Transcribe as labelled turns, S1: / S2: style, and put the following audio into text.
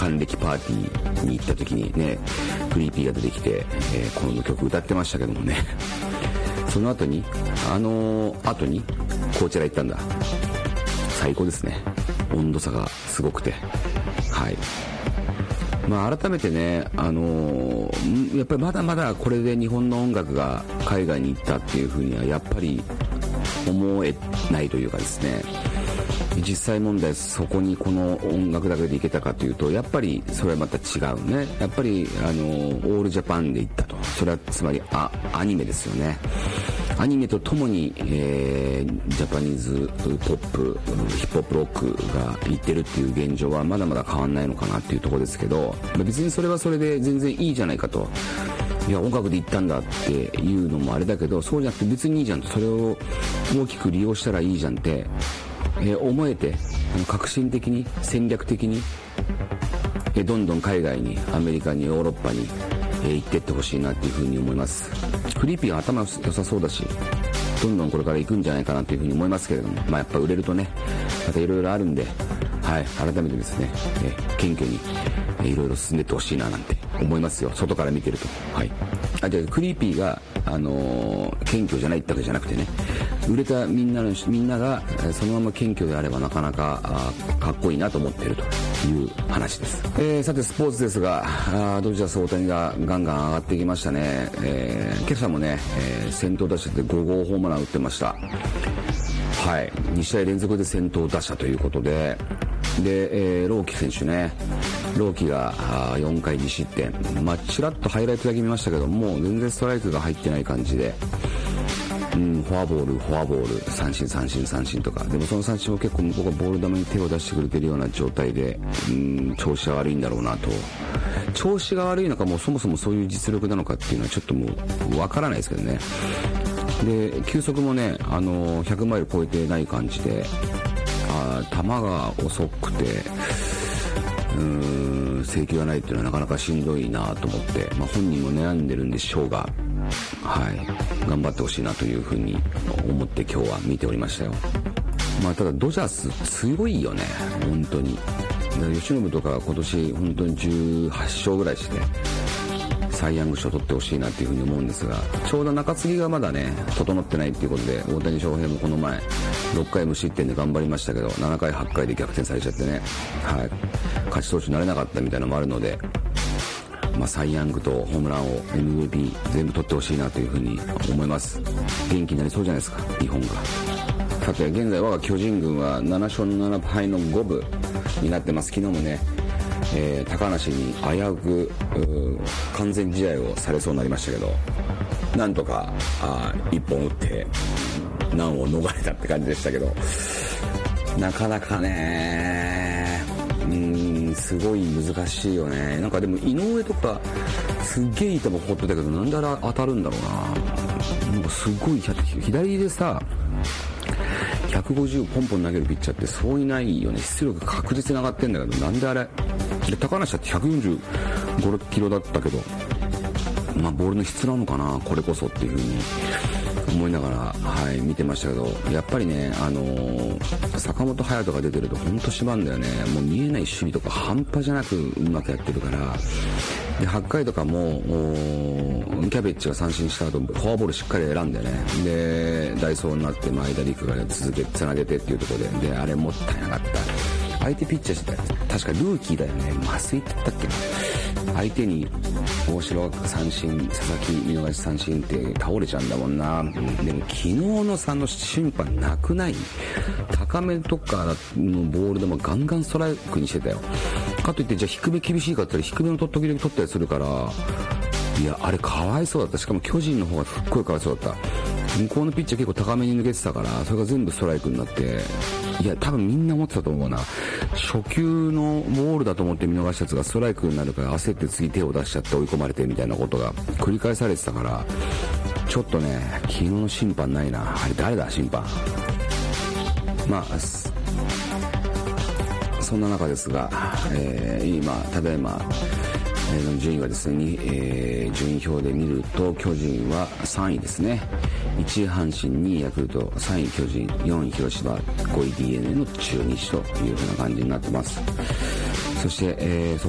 S1: 還暦パーティーに行った時にね、クリーピーが出てきて、この曲歌ってましたけどもね、その後に後にこちら行ったんだ。最高ですね。温度差がすごくて、はい。まあ改めてね、やっぱりまだまだこれで日本の音楽が海外に行ったっていう風にはやっぱり思えないというかですね、実際問題そこにこの音楽だけでいけたかというと、やっぱりそれはまた違うね。やっぱりオールジャパンで行ったと。それはつまりアニメですよね。アニメとともに、ジャパニーズポップ、ヒップホップロックがいってるっていう現状はまだまだ変わんないのかなっていうところですけど、別にそれはそれで全然いいじゃないかと。いや、音楽で行ったんだっていうのもあれだけど、そうじゃなくて別にいいじゃんと。それを大きく利用したらいいじゃんって、思えて、革新的に戦略的に、どんどん海外に、アメリカに、ヨーロッパに、行ってってほしいなっていうふうに思います。クリーピーは頭良さそうだし、どんどんこれから行くんじゃないかなというふうに思いますけれども、まあやっぱ売れるとね、またいろいろあるんで、はい、改めてですね、謙虚にいろいろ進んでってほしいななんて思いますよ、外から見てると。はい。じゃあクリーピーが謙虚じゃないってわけじゃなくてね、売れたみんながそのまま謙虚であればなかなかかっこいいなと思っているという話です。さてスポーツですが、ドジャース大谷がガンガン上がってきましたね。今朝もね、先頭打者で5号ホームラン打ってました。はい、2試合連続で先頭打者ということで、ローキ選手ね、ローキが4回2失点、まあちらっとハイライトだけ見ましたけども、全然ストライクが入ってない感じで、フォアボール、三振とか、でもその三振も結構向こうがボール球に手を出してくれてるような状態で、調子が悪いんだろうなと。調子が悪いのか、もうそもそもそういう実力なのかっていうのはちょっともうわからないですけどね。で、球速もね、100マイル超えてない感じで、球が遅くて、制球がないっていうのはなかなかしんどいなと思って、まあ本人も悩んでるんでしょうが、はい、頑張ってほしいなというふうに思って今日は見ておりましたよ。まあただドジャース強いよね、本当に。由伸とか今年本当に18勝ぐらいしてサイ・ヤング賞取ってほしいなっていうふうに思うんですが、ちょうど中継ぎがまだね整ってないっていうことで、大谷翔平もこの前6回無失点で頑張りましたけど、7回8回で逆転されちゃってね、はい、勝ち投手になれなかったみたいなのもあるので、まあ、サイ・ヤングとホームランを MVP 全部取ってほしいなというふうに思います。元気になりそうじゃないですか、日本が。さて現在我が巨人軍は7勝7敗の5分になってます。昨日もね、高梨に危うく完全試合をされそうになりましたけど、なんとか1本打って難を逃れたって感じでしたけど、なかなかね、すごい難しいよね。なんかでも井上とかすっげえいい球放ってたけど、なんであれ当たるんだろうな。なんかすごい左でさ150ポンポン投げるピッチャーってそういないよね。出力確実に上がってんだけど、なんであれで高梨だって145キロだったけど、まあボールの質なのかなこれこそっていう風に思いながら、はい、見てましたけど、やっぱりね、坂本勇人が出てると本当縛るんだよね。もう見えない守備とか半端じゃなくうまくやってるから。で8回とかもキャベッチが三振した後フォアボールしっかり選んでね、で代走になって前田陸がつなげてっていうところで、あれもったいなかった。相手ピッチャーして確かルーキーだよね、増井って言ったっけな。相手に大城が三振、佐々木見逃し三振って倒れちゃうんだもんな。でも昨日の差の審判なくない？高めとかのボールでもガンガンストライクにしてたよ。かといってじゃあ低め厳しいかって言ったら低めの時々取ったりするから、いやあれかわいそうだった。しかも巨人の方がすっごいかわいそうだった。向こうのピッチャー結構高めに抜けてたから、それが全部ストライクになって、いや多分みんな思ってたと思うな。初球のボールだと思って見逃したやつがストライクになるから焦って次手を出しちゃって追い込まれてみたいなことが繰り返されてたから、ちょっとね昨日の審判ないな。あれ誰だ審判。まあそんな中ですが、ただいま順位はですね、順位表で見ると巨人は3位ですね。1位阪神、2位ヤクルト、3位巨人、4位広島、5位 DNA の中日というふうな感じになってます。そして、